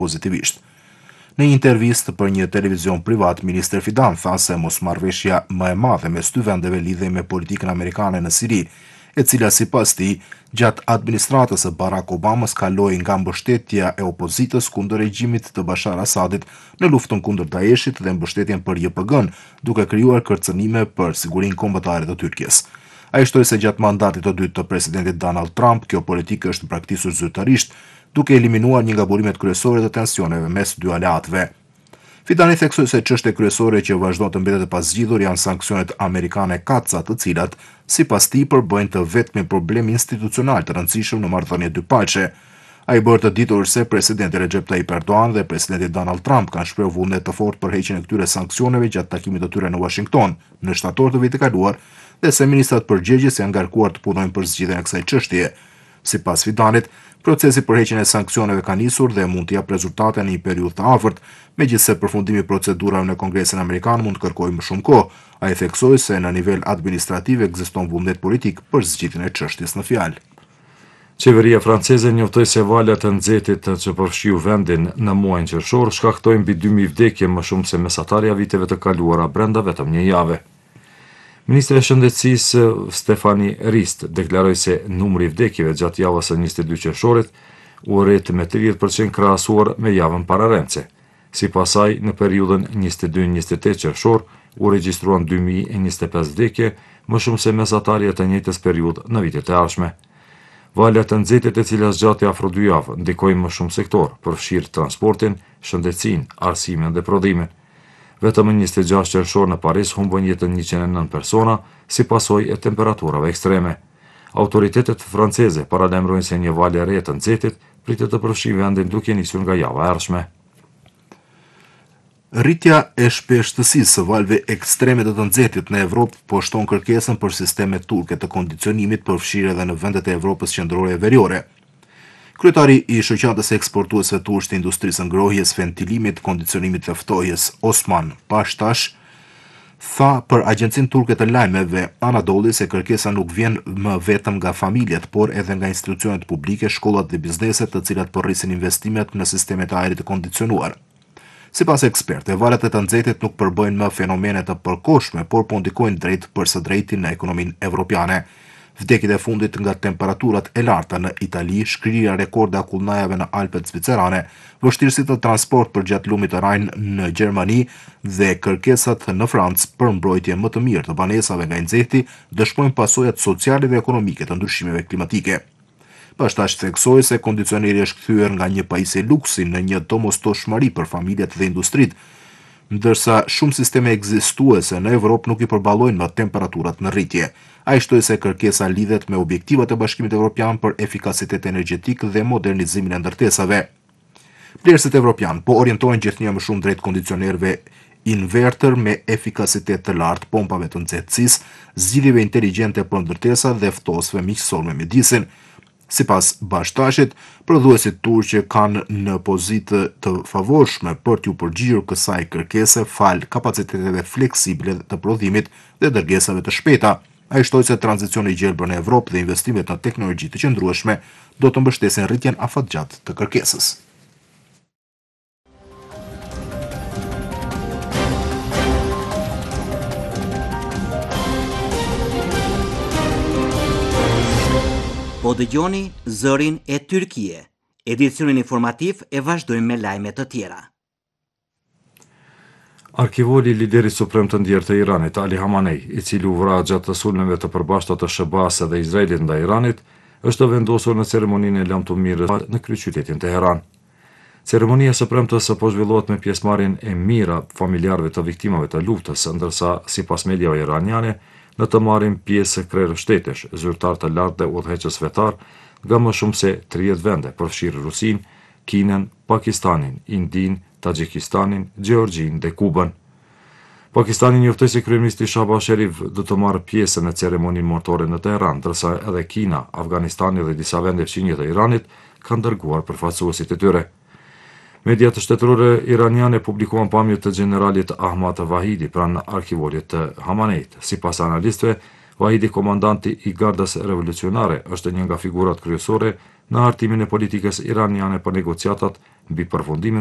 pozitivisht. Në një intervistë për një televizion privat, ministri Fidan tha se mosmarrveshja më e madhe mes dy vendeve lidhej me politikën amerikane në Siri, e cila sipas tij gjatë administratës së Barack Obamas kaloi nga mbështetja e opozitës kundër regjimit të Bashar Asadit në luftën kundër Daeshit dhe mbështetjen për JPG-n, duke krijuar kërcënime për sigurinë kombëtare të Tyrkisë. Ai shtoi se gjatë mandatit të dytë të presidentit Donald Trump, kjo politikë është praktiksuar zyrtarisht, duke eliminuar një nga burimet kryesore të tensioneve mes dy aleatëve. Fidani theksoi se çështja kryesore që vazhdon të mbetet e pazgjidhur janë sanksionet amerikane katca, të cilat, sipas tij, përbëjnë të vetmin problem institucional të rëndësishëm në marrëdhënie dypaqe. Ai bërë të ditur se presidenti Recep Tayyip Erdogan dhe presidenti Donald Trump kanë shprehur vullnet të fortë për heqjen e këtyre sanksioneve gjatë takimit të tyre në Washington në shtator të vitit të kaluar, dhe se ministrat përgjegjës janë ngarkuar të punojnë për zgjidhjen e kësaj çështjeje. Sipas Fidanit, procesi për heqjen e sanksioneve ka nisur dhe mund të japë rezultate në një periudhë të afërt, megjithse përfundimi i procedurave në Kongresin Amerikan mund të kërkojë më shumë kohë. Ai theksoi se në nivel administrativ ekziston vullnet politik për zgjidhjen e çështjes në fjalë. Qeveria franceze njoftoi se valet e nxehtit që përfshiu vendin në muajin qershor shkaktojnë mbi 2000 vdekje, më shumë se mesatarja viteve të kaluara brenda vetëm një jave. Ministri e Shëndetësisë Stefani Rist deklaroi se numri i vdekjeve gjatë javës së 22 qershorit u rrit me 30% krahasuar me javën pararendse. Sipas saj, në periudhën 22-28 qershor u regjistruan 2025 vdekje, më shumë se mesatarja të njëjtës periudhë në vitet e ardhshme. Valet e nxehtit, e cila zgjati afro 2 javë, ndikojnë më shumë sektor, përfshirë transportin, shëndetësinë, arsimin dhe prodhimin. Vetëm në 26 qershor në Paris humbën jetën 109 persona si pasojë e temperaturave ekstreme. Autoritetet franceze paralajmërojnë se një valë e re të nxehtit pritet të përfshijë vendin duke nisur nga java e ardhshme. Rritja e shpeshtësisë së valëve ekstreme të nxehtit në Evropë po shton kërkesën për sisteme turke të kondicionimit përfshirë edhe në vendet e Evropës qendrore e veriore. Kryetari i shoqatës eksportuesve turq të industrisë ngrohjes, ventilimit, kondicionimit të ftohjes, Osman Pashtash, tha për agjencinë turke të lajmeve Anadolu se kërkesa nuk vjen më vetëm nga familjet, por edhe nga institucionet publike, shkollat dhe bizneset, të cilat përrrisin investimet në sistemet e ajrit të kondicionuar. Sipas ekspertëve, valet e të nxehtit nuk përbëjnë më fenomene të përkohshme, por po ndikojnë drejt për së drejti në ekonominë evropiane. Vdekjet e fundit nga temperaturat e larta në Itali, shkrirja rekorde akullnajave në Alpet zvicerane, vështirësi të transport për gjatë lumit të Rajn në Gjermani dhe kërkesat në Francë për mbrojtje më të mirë të banesave nga nxehti dëshmojnë pasojat sociale dhe ekonomike të ndryshimeve klimatike. Pashtash theksoi se kondicioneri është kthyer nga një pajisje luksi në një domosdoshmëri për familjet dhe industritë, ndërsa shumë sisteme ekzistuese në Evropë nuk i përballojnë me temperaturat në rritje. Ai shtoi se kërkesa lidhet me objektivat e Bashkimit Evropian për efikasitet energjetik dhe modernizimin e ndërtesave. Plerësit evropian po orientohen gjithnjë më shumë drejt kondicionerëve inverter me efikasitet të lartë, pompave të nxehtësisë, zgjidhjeve inteligjente për ndërtesa dhe ftosëve miqësor me mjedisin. Sipas Bashtashit, prodhuesit turqe kanë në pozitë të favorshme për t'u përgjigjur kësaj kërkese fal kapaciteteve fleksible të prodhimit dhe dërgesave të shpejta. Ai shtoi se tranzicioni i gjelbër në Evropë dhe investimet në teknologji të qëndrueshme do të mbështesin rritjen afatgjatë të kërkesës. Po dëgjoni Zërin e Tyrkie. Edicionin informativ e vazhdojmë me lajme të tjera. Arkivoli i liderit suprem të ndjerë të Iranit, Ali Khamenei, i cili u vra gjatë të sulmeve të përbashkëta të SBA-s dhe Izraelit ndaj Iranit, është vendosur në ceremoninë e lamtumirës në kryeqytetin Teheran. Ceremonia së premtës po zhvillohet me pjesëmarrjen e mirë familjarëve të viktimave të luftës, ndërsa sipas mediave iraniane në të marrin pjesë krerë shtetesh, zyrtar të lartë dhe udhëheqës fetar nga më shumë se 30 vende, përfshirë Rusinë, Kinën, Pakistanin, Indinë, Tajikistanin, Gjeorgjin dhe Kubën. Pakistani njoftoi se kryeministri Shahbaz Sharif do të marrë pjesë në ceremoninë mortore në Teheran, ndërsa edhe Kina, Afganistani dhe disa vende fqinje të Iranit kanë dërguar përfaqësuesit e tyre. Mediat shtetërore iraniane publikuan pamje të generalit Ahmad Vahidi pranë arkivolit të Khameneit. Sipas analistëve, Vahidi, komandanti i Gardës Revolucionare, është një nga figurat kryesore në hartimin e politikës iraniane për negociatat mbi përfundimin